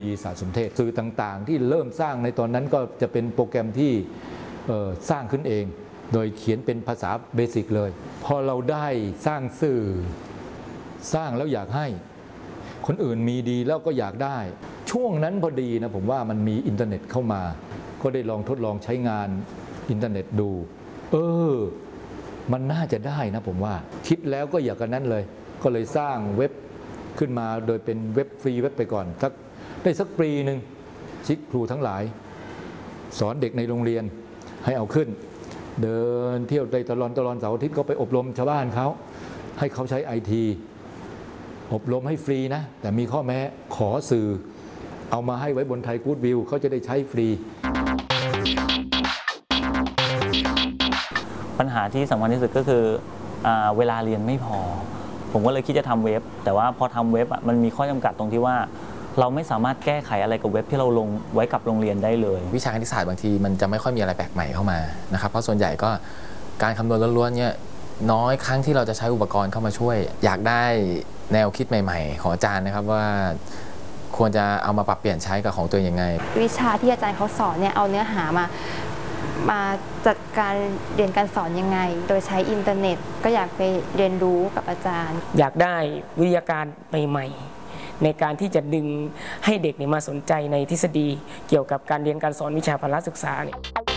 สารสนเทศสื่อต่างๆที่เริ่มสร้างในตอนนั้นก็จะเป็นโปรแกรมที่สร้างขึ้นเองโดยเขียนเป็นภาษาเบสิกเลยพอเราได้สร้างสื่อสร้างแล้วอยากให้คนอื่นมีดีแล้วก็อยากได้ช่วงนั้นพอดีนะผมว่ามันมีอินเทอร์เน็ตเข้ามาก็ได้ลองทดลองใช้งานอินเทอร์เน็ตดูมันน่าจะได้นะผมว่าคิดแล้วก็อยากกันนั้นเลยก็เลยสร้างเว็บขึ้นมาโดยเป็นเว็บฟรีเว็บไปก่อนสักปีหนึ่งชิคครูทั้งหลายสอนเด็กในโรงเรียนให้เอาขึ้นเดินเที่ยวตลอดเสาร์อาทิตย์ก็ไปอบรมชาวบ้านเขาให้เขาใช้ IT อบรมให้ฟรีนะแต่มีข้อแม้ขอสื่อเอามาให้ไว้บนไทยกู๊ดวิวเขาจะได้ใช้ฟรีปัญหาที่สำคัญที่สุดก็คือเวลาเรียนไม่พอผมก็เลยคิดจะทำเว็บแต่ว่าพอทำเว็บมันมีข้อจำกัดตรงที่ว่าเราไม่สามารถแก้ไขอะไรกับเว็บที่เราลงไว้กับโรงเรียนได้เลยวิชาคณิตศาสตร์บางทีมันจะไม่ค่อยมีอะไรแปลกใหม่เข้ามานะครับเพราะส่วนใหญ่ก็การคำนวณล้วนๆเนี่ยน้อยครั้งที่เราจะใช้อุปกรณ์เข้ามาช่วยอยากได้แนวคิดใหม่ๆของอาจารย์นะครับว่าควรจะเอามาปรับเปลี่ยนใช้กับของตัวเองยังไงวิชาที่อาจารย์เขาสอนเนี่ยเอาเนื้อหามาจัดการเรียนการสอนยังไงโดยใช้อินเทอร์เน็ตก็อยากไปเรียนรู้กับอาจารย์อยากได้วิทยาการใหม่ๆในการที่จะดึงให้เด็กมาสนใจในทฤษฎีเกี่ยวกับการเรียนการสอนวิชาพละศึกษาเนี่ย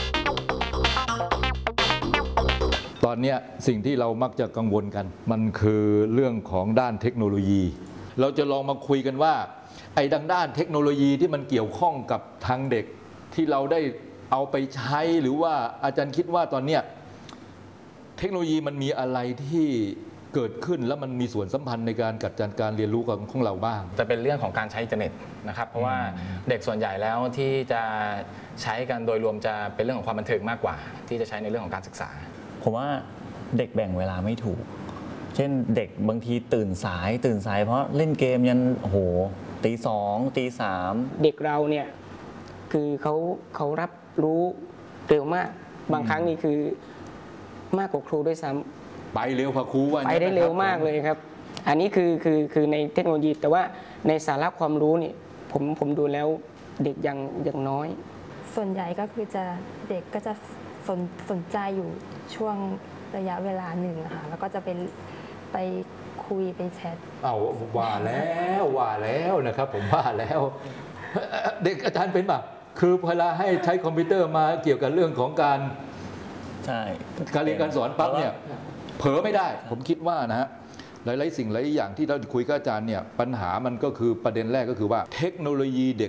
ตอนนี้สิ่งที่เรามักจะกังวลกันมันคือเรื่องของด้านเทคโนโลยีเราจะลองมาคุยกันว่าไอ้ด้านเทคโนโลยีที่มันเกี่ยวข้องกับทางเด็กที่เราได้เอาไปใช้หรือว่าอาจารย์คิดว่าตอนนี้เทคโนโลยีมันมีอะไรที่เกิดขึ้นแล้วมันมีส่วนสัมพันธ์ในการจัดการเรียนรู้ของเราบ้างจะเป็นเรื่องของการใช้อินเทอร์เน็ตนะครับเพราะว่าเด็กส่วนใหญ่แล้วที่จะใช้กันโดยรวมจะเป็นเรื่องของความบันเทิงมากกว่าที่จะใช้ในเรื่องของการศึกษาผมว่าเด็กแบ่งเวลาไม่ถูกเช่นเด็กบางทีตื่นสายเพราะเล่นเกมยันโอ้โหตี 2 ตี 3 เด็กเราเนี่ยคือเขารับรู้เร็วมากบางครั้งนี่คือมากกว่าครูด้วยซ้ำไปเร็วกว่าครูว่าไปได้เร็วมากเลยครับอันนี้คือในเทคโนโลยีแต่ว่าในสาระความรู้นี่ผมดูแล้วเด็กยังน้อยส่วนใหญ่ก็คือเด็กก็จะสนใจอยู่ช่วงระยะเวลาหนึ่งนะคะแล้วก็จะไปคุยไปแชทว่าแล้วนะครับผมว่าแล้วเด็กอาจารย์เป็นแบบคือเวลาให้ใช้คอมพิวเตอร์มาเกี่ยวกับเรื่องของการเรียนการสอนปั๊บเนี่ยเผลอไม่ได้ผมคิดว่านะฮะหลายๆสิ่งหลายอย่างที่เราคุยกับอาจารย์เนี่ยปัญหามันก็คือประเด็นแรกก็คือว่าเทคโนโลยีเด็ก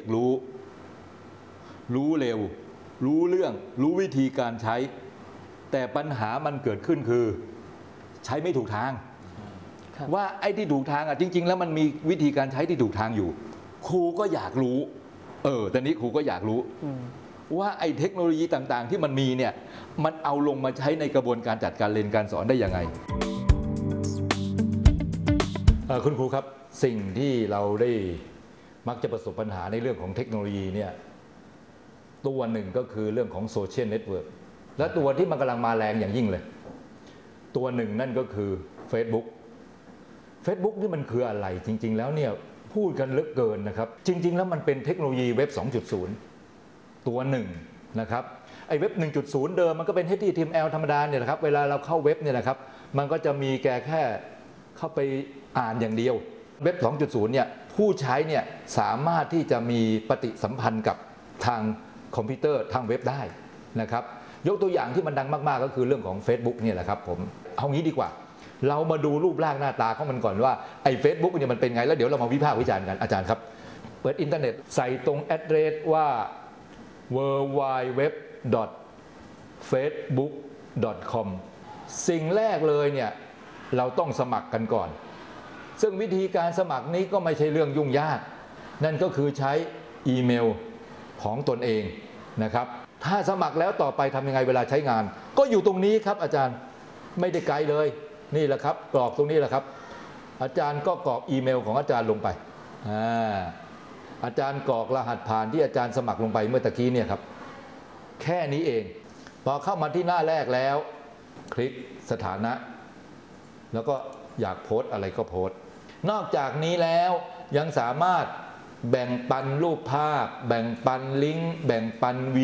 รู้เร็วรู้เรื่องรู้วิธีการใช้แต่ปัญหามันเกิดขึ้นคือใช้ไม่ถูกทางว่าไอ้ที่ถูกทางจริงๆแล้วมันมีวิธีการใช้ที่ถูกทางอยู่ครูก็อยากรู้แต่นี้ครูก็อยากรู้ว่าไอ้เทคโนโลยีต่างๆที่มันมีเนี่ยมันเอาลงมาใช้ในกระบวนการจัดการเรียนการสอนได้ยังไงคุณครูครับสิ่งที่เราได้มักจะประสบปัญหาในเรื่องของเทคโนโลยีเนี่ยตัวหนึ่งก็คือเรื่องของโซเชียลเน็ตเวิร์กและตัวที่มันกำลังมาแรงอย่างยิ่งเลยตัวหนึ่งนั่นก็คือ Facebook นี่มันคืออะไรจริงๆแล้วเนี่ยพูดกันเหลือเกินนะครับจริงๆแล้วมันเป็นเทคโนโลยีเว็บ 2.0 ตัวหนึ่งนะครับไอ้เว็บ 1.0 เดิมมันก็เป็น HTML ธรรมดาเนี่ยนะครับเวลาเราเข้าเว็บเนี่ยนะครับมันก็จะมีแค่เข้าไปอ่านอย่างเดียวเว็บ 2.0 เนี่ยผู้ใช้เนี่ยสามารถที่จะมีปฏิสัมพันธ์กับทางคอมพิวเตอร์ทางเว็บได้นะครับยกตัวอย่างที่มันดังมากๆก็คือเรื่องของ Facebook เนี่ยแหละครับผมเอางี้ดีกว่าเรามาดูรูปร่างหน้าตาของมันก่อนว่าไอ้ Facebook เนี่ยมันเป็นไงแล้วเดี๋ยวเรามาวิพากษ์วิจารณ์กันอาจารย์ครับเปิดอินเทอร์เน็ตใส่ตรง address ว่า www.facebook.com สิ่งแรกเลยเนี่ยเราต้องสมัครกันก่อนซึ่งวิธีการสมัครนี้ก็ไม่ใช่เรื่องยุ่งยากนั่นก็คือใช้อีเมลของตนเองนะครับถ้าสมัครแล้วต่อไปทำยังไงเวลาใช้งานก็อยู่ตรงนี้ครับอาจารย์ไม่ได้ไกลเลยนี่แหละครับกรอกตรงนี้แหละครับอาจารย์ก็กรอกอีเมลของอาจารย์ลงไปอาจารย์กรอกรหัสผ่านที่อาจารย์สมัครลงไปเมื่อตะกี้เนี่ยครับแค่นี้เองพอเข้ามาที่หน้าแรกแล้วคลิกสถานะแล้วก็อยากโพสต์อะไรก็โพสต์นอกจากนี้แล้วยังสามารถแบ่งปันรูปภาพ แบ่งปันลิงก์แบ่งปันวิ